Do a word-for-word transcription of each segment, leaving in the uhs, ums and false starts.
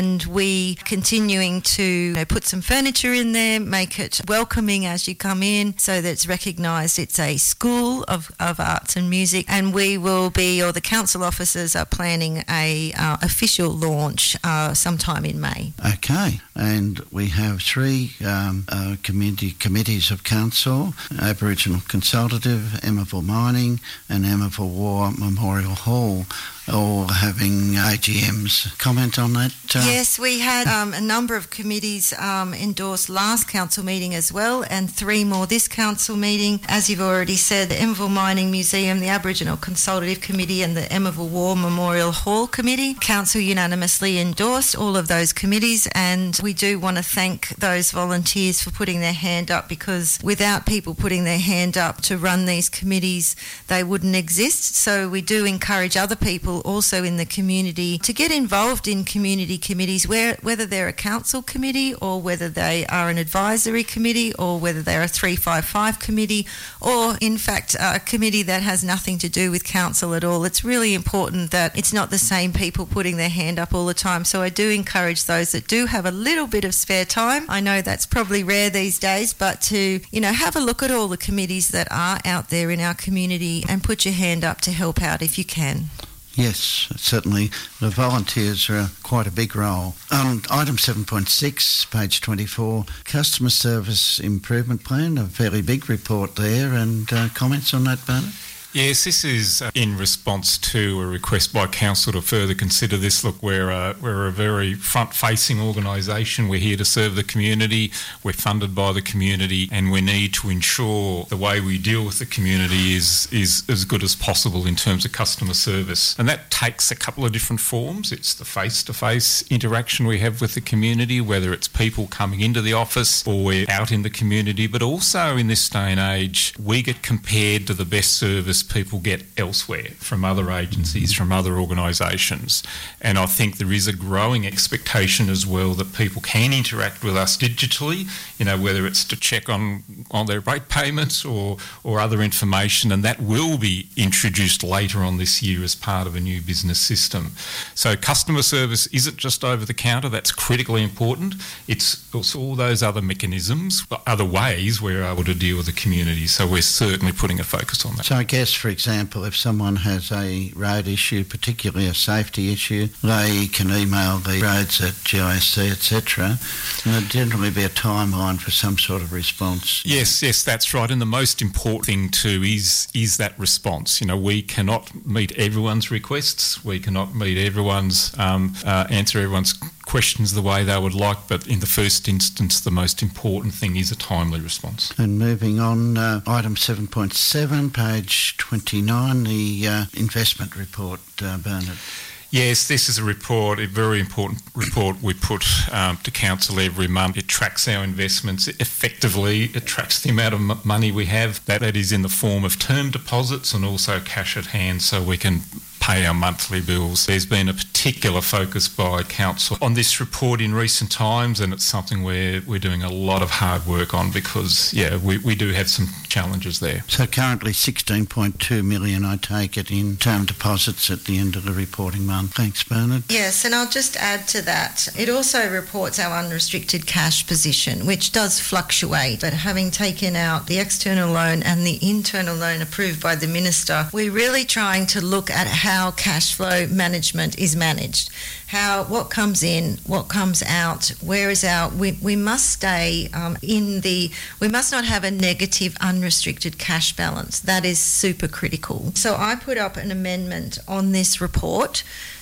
and we continuing to you know, put some furniture in there, make it welcoming as you come in so that it's recognised it's a school of, of arts and music, and we will be, or the council officers are planning a uh, official launch uh, sometime in May. Okay, and we have three um, uh, community committees of council: Aboriginal Consultative, Emmaville Mining and Emmaville War Memorial Hall, all having A G Ms. Comment on that? Uh... Yes, we had um, a number of committees um, endorsed last council meeting as well, and three more this council meeting. As you've already said, the Emmaville Mining Museum, the Aboriginal Consultative Committee and the Emmaville War Memorial Hall Committee. Council unanimously endorsed all of those committees, and we do want to thank those volunteers for putting their hand up, because without people putting their hand up to run these committees, they wouldn't exist. So we do encourage other people also in the community to get involved in community committees, where, whether they're a council committee or whether they are an advisory committee or whether they're a three five five committee, or in fact a committee that has nothing to do with council at all. It's really important that it's not the same people putting their hand up all the time. So I do encourage those that do have a little bit of spare time, I know that's probably rare these days, but to you know have a look at all the committees that are out there in our community and put your hand up to help out if you can. Yes, certainly. The volunteers are quite a big role. On item seven point six, page twenty-four, Customer Service Improvement Plan, a fairly big report there, and uh, comments on that, Bernard? Yes, this is in response to a request by Council to further consider this. Look, we're a, we're a very front-facing organisation. We're here to serve the community. We're funded by the community, and we need to ensure the way we deal with the community is, is as good as possible in terms of customer service. And that takes a couple of different forms. It's the face-to-face interaction we have with the community, whether it's people coming into the office or we're out in the community, but also in this day and age, we get compared to the best service people get elsewhere from other agencies, from other organisations. And I think there is a growing expectation as well that people can interact with us digitally, you know, whether it's to check on, on their rate payments or, or other information, and that will be introduced later on this year as part of a new business system. So customer service isn't just over the counter, that's critically important. It's also all those other mechanisms, other ways we're able to deal with the community. So we're certainly putting a focus on that. So I guess, for example, if someone has a road issue, particularly a safety issue, they can email the roads at G I S C, et cetera. And there'll generally be a timeline for some sort of response. Yes, yes, that's right. And the most important thing too is is that response. You know, we cannot meet everyone's requests. We cannot meet everyone's um, uh, answer everyone's questions the way they would like, but in the first instance, the most important thing is a timely response. And moving on, uh, item seven point seven, page twenty-nine, the uh, investment report, uh, Bernard. Yes, this is a report, a very important report we put um, to Council every month. It tracks our investments effectively. It tracks the amount of m- money we have. That, that is in the form of term deposits and also cash at hand, so we can pay our monthly bills. There's been a particular focus by Council on this report in recent times, and it's something we're, we're doing a lot of hard work on because, yeah, we, we do have some challenges there. So currently sixteen point two million, I take it, in term deposits at the end of the reporting month. Thanks, Bernard. Yes, and I'll just add to that. It also reports our unrestricted cash position, which does fluctuate, but having taken out the external loan and the internal loan approved by the Minister, we're really trying to look at how how cash flow management is managed, how what comes in, what comes out, where is our, we, we must stay um, in the, we must not have a negative unrestricted cash balance. That is super critical. So I put up an amendment on this report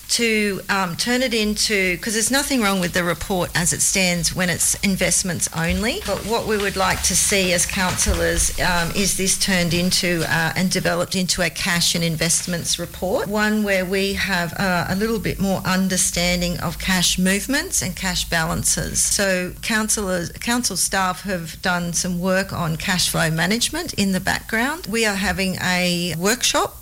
to um, turn it into, because there's nothing wrong with the report as it stands when it's investments only, but what we would like to see as councillors um, is this turned into uh, and developed into a cash and investments report, one where we have uh, a little bit more understanding of cash movements and cash balances. So councillors, council staff have done some work on cash flow management in the background. We are having a workshop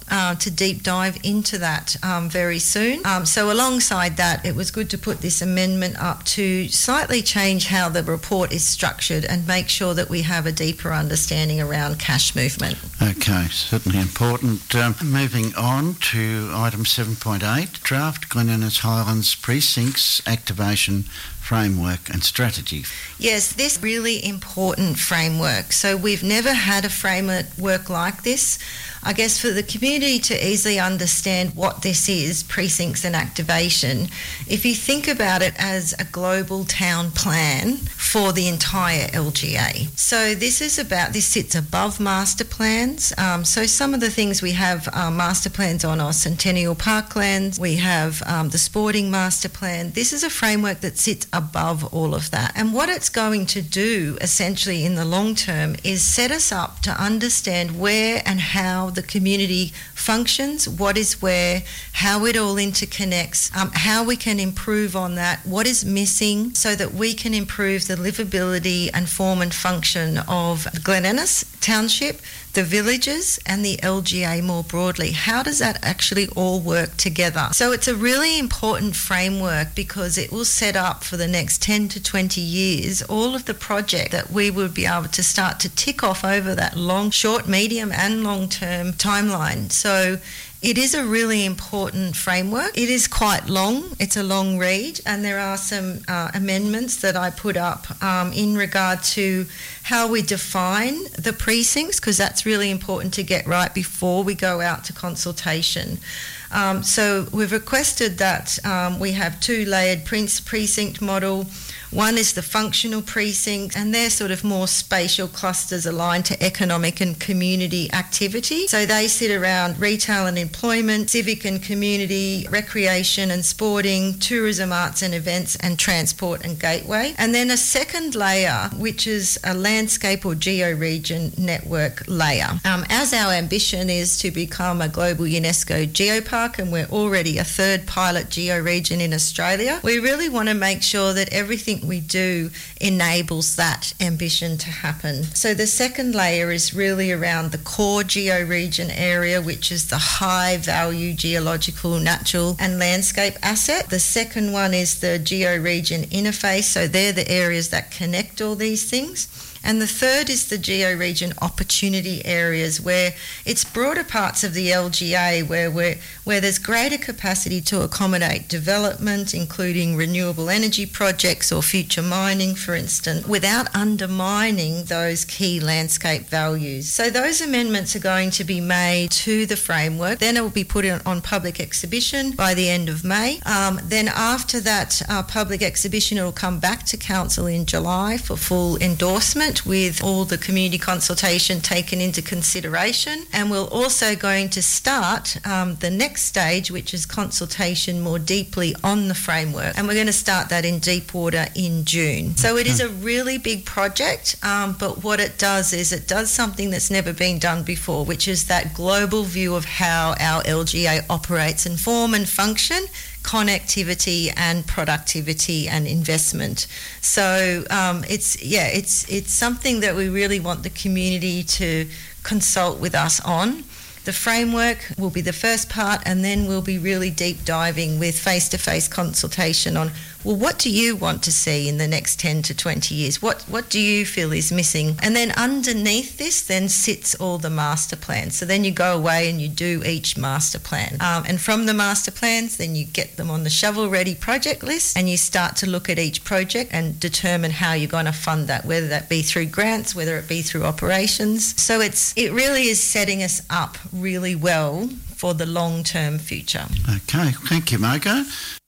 uh, to deep dive into that um, very soon. Um, so alongside that, it was good to put this amendment up to slightly change how the report is structured and make sure that we have a deeper understanding around cash movement. Okay, certainly important. Um, moving on to item seven point eight, draft Glen Innes Highlands Precincts Activation Framework and Strategy. Yes, this really important framework. So we've never had a framework like this. I guess for the community to easily understand what this is, precincts and activation, if you think about it as a global town plan for the entire L G A. So this is about, this sits above master plans. Um, so some of the things we have uh, master plans on are Centennial Parklands, we have um, the Sporting Master Plan. This is a framework that sits above all of that. And what it's going to do essentially in the long term is set us up to understand where and how the community functions, what is where, how it all interconnects, um, how we can improve on that, what is missing, so that we can improve the livability and form and function of Glen Innes Township, the villages and the L G A more broadly. How does that actually all work together? So it's a really important framework because it will set up for the next ten to twenty years all of the projects that we would be able to start to tick off over that long, short, medium and long-term timeline. So it is a really important framework. It is quite long. It's a long read, and there are some uh, amendments that I put up um, in regard to how we define the precincts, because that's really important to get right before we go out to consultation. Um, so we've requested that um, we have two layered precinct model. One is the functional precinct, and they're sort of more spatial clusters aligned to economic and community activity. So they sit around retail and employment, civic and community, recreation and sporting, tourism, arts and events, and transport and gateway. And then a second layer, which is a landscape or geo-region network layer. Um, as our ambition is to become a global UNESCO geopark, and we're already a third pilot geo-region in Australia, we really want to make sure that everything we do enables that ambition to happen. So the second layer is really around the core geo-region area, which is the high value geological, natural and landscape asset. The second one is the geo-region interface, so they're the areas that connect all these things. And the third is the geo-region opportunity areas, where it's broader parts of the L G A where we're, where there's greater capacity to accommodate development, including renewable energy projects or future mining, for instance, without undermining those key landscape values. So those amendments are going to be made to the framework. Then it will be put on public exhibition by the end of May. Um, then after that uh, public exhibition, it will come back to Council in July for full endorsement, with all the community consultation taken into consideration. And we're also going to start um, the next stage, which is consultation more deeply on the framework. And we're going to start that in Deepwater in June. So it is a really big project, um, but what it does is it does something that's never been done before, which is that global view of how our L G A operates and form and function, connectivity and productivity and investment. So um, it's yeah, it's it's something that we really want the community to consult with us on. The framework will be the first part, and then we'll be really deep diving with face-to-face consultation on, well, what do you want to see in the next ten to twenty years? What what do you feel is missing? And then underneath this then sits all the master plans. So then you go away and you do each master plan. Um, and from the master plans, then you get them on the shovel-ready project list, and you start to look at each project and determine how you're going to fund that, whether that be through grants, whether it be through operations. So it's it really is setting us up really well for the long-term future. Okay, thank you, Margo.